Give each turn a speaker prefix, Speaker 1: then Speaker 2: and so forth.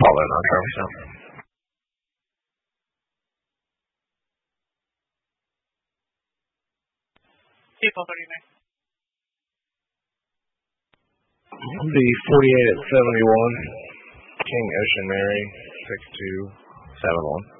Speaker 1: call in on Charlie Sound.
Speaker 2: April 39.
Speaker 1: The 48 at 71, King Ocean Mary, 6271.